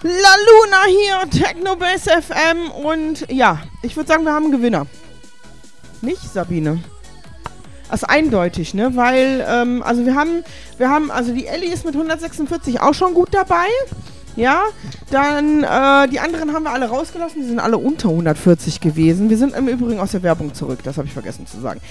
La Luna hier, Technobase FM und ja, ich würde sagen, wir haben einen Gewinner. Nicht, Sabine? Also eindeutig, ne? Weil, also wir haben, also die Ellie ist mit 146 auch schon gut dabei. Ja, dann die anderen haben wir alle rausgelassen, die sind alle unter 140 gewesen. Wir sind im Übrigen aus der Werbung zurück, das habe ich vergessen zu sagen.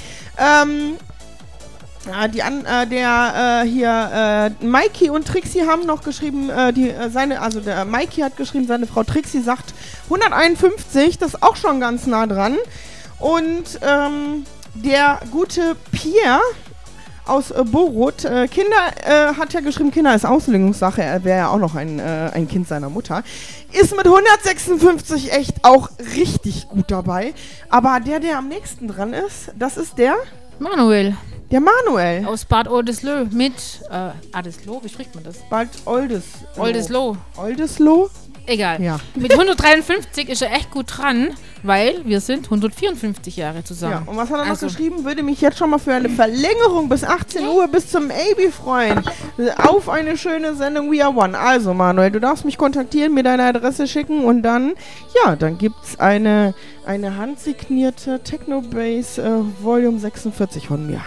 Mikey und Trixie haben noch geschrieben, der Mikey hat geschrieben, seine Frau Trixie sagt 151, das ist auch schon ganz nah dran. Und der gute Pierre aus Borut, hat ja geschrieben, Kinder ist Auslegungssache, er wäre ja auch noch ein Kind seiner Mutter, ist mit 156 echt auch richtig gut dabei. Aber der am nächsten dran ist, das ist der Manuel. Der Manuel. Aus Bad Oldesloe mit, Adesloe, wie spricht man das? Bad Oldesloe. Oldesloe? Egal. Ja. Mit 153 ist er echt gut dran, weil wir sind 154 Jahre zusammen. Ja, und was hat er noch geschrieben? Würde mich jetzt schon mal für eine Verlängerung bis 18 Uhr bis zum AB freuen. Auf eine schöne Sendung We Are One. Also Manuel, du darfst mich kontaktieren, mir deine Adresse schicken und dann, ja, dann gibt's eine handsignierte Technobase Volume 46 von mir.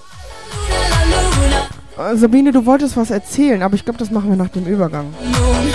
Sabine, du wolltest was erzählen, aber ich glaube, das machen wir nach dem Übergang.